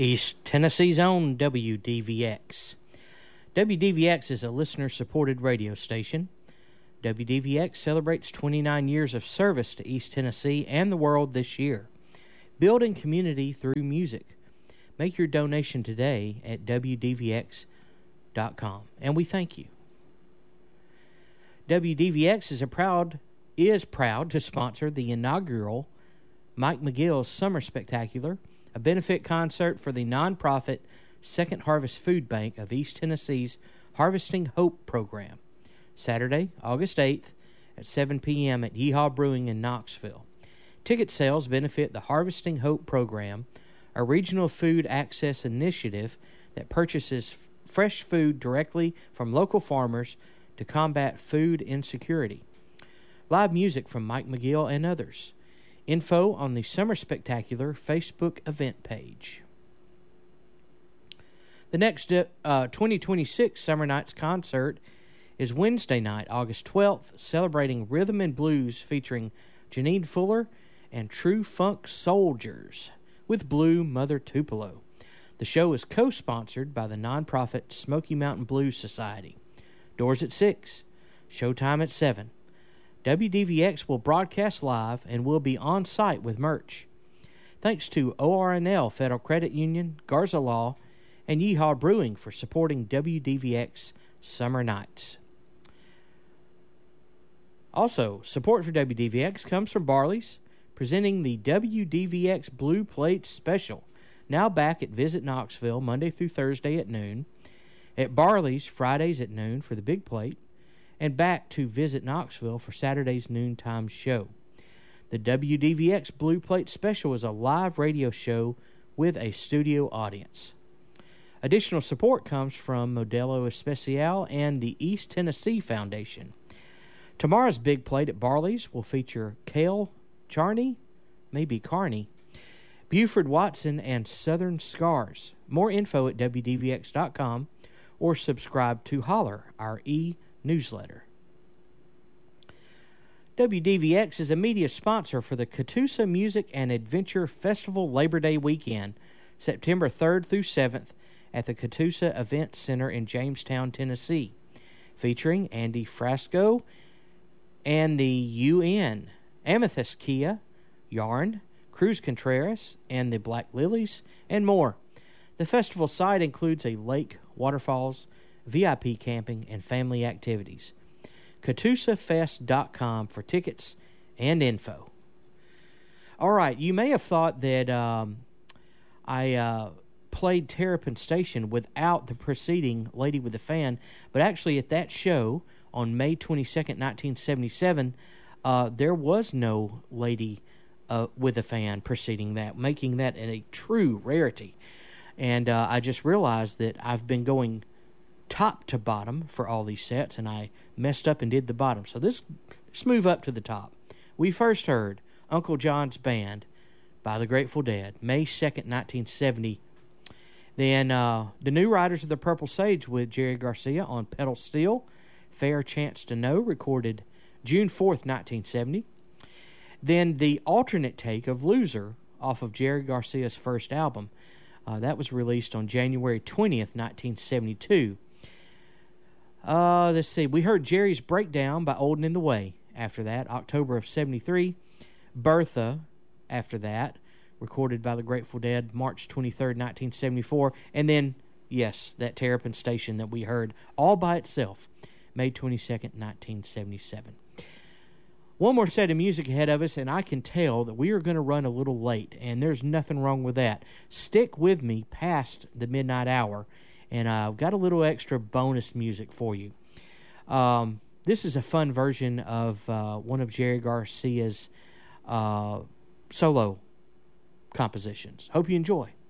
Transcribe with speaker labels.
Speaker 1: East Tennessee's own WDVX. WDVX is a listener-supported radio station. WDVX celebrates 29 years of service to East Tennessee and the world this year. Building community through music. Make your donation today at WDVX.com, and we thank you. WDVX is proud to sponsor the inaugural Mike McGill's Summer Spectacular, a benefit concert for the nonprofit Second Harvest Food Bank of East Tennessee's Harvesting Hope program, Saturday, August 8th at 7 p.m. at Yeehaw Brewing in Knoxville. Ticket sales benefit the Harvesting Hope program, a regional food access initiative that purchases fresh food directly from local farmers to combat food insecurity. Live music from Mike McGill and others. Info on the Summer Spectacular Facebook event page. The next 2026 Summer Nights concert is Wednesday night, August 12th, celebrating rhythm and blues featuring Janine Fuller and True Funk Soldiers with Blue Mother Tupelo. The show is co-sponsored by the nonprofit Smoky Mountain Blues Society. Doors at 6, showtime at 7. WDVX will broadcast live and will be on site with merch. Thanks to ORNL Federal Credit Union, Garza Law, and Yeehaw Brewing for supporting WDVX Summer Nights. Also, support for WDVX comes from Barley's, presenting the WDVX Blue Plate Special, now back at Visit Knoxville Monday through Thursday at noon, at Barley's Fridays at noon for the Big Plate, and back to Visit Knoxville for Saturday's noontime show. The WDVX Blue Plate Special is a live radio show with a studio audience. Additional support comes from Modelo Especial and the East Tennessee Foundation. Tomorrow's Big Plate at Barley's will feature Cale Carney, Buford Watson, and Southern Scars. More info at WDVX.com or subscribe to Holler, our newsletter. WDVX is a media sponsor for the Catoosa Music and Adventure Festival Labor Day weekend, September 3rd through 7th at the Catoosa Event Center in Jamestown, Tennessee, featuring Andy Frasco and the UN, Amethyst Kia, Yarn, Cruz Contreras, and the Black Lilies, and more. The festival site includes a lake, waterfalls, VIP camping, and family activities. CatoosAFest.com for tickets and info. All right, you may have thought that I played Terrapin Station without the preceding Lady with the Fan, but actually at that show on May 22nd, 1977, there was no Lady with a Fan preceding that, making that a true rarity. And I just realized that I've been going top to bottom for all these sets, and I messed up and did the bottom. So let's move up to the top. We first heard Uncle John's Band by the Grateful Dead, May 2nd, 1970. Then the New Riders of the Purple Sage with Jerry Garcia on pedal steel, Fair Chance to Know, recorded June 4th, 1970. Then the alternate take of Loser off of Jerry Garcia's first album. That was released on January 20th, 1972. Let's see. We heard Jerry's Breakdown by Old and in the Way after that, October of 73. Bertha after that, recorded by the Grateful Dead, March 23rd, 1974. And then, yes, that Terrapin Station that we heard all by itself, May 22nd, 1977. One more set of music ahead of us, and I can tell that we are going to run a little late, and there's nothing wrong with that. Stick with me past the midnight hour, and I've got a little extra bonus music for you. This is a fun version of one of Jerry Garcia's solo compositions. Hope you enjoy.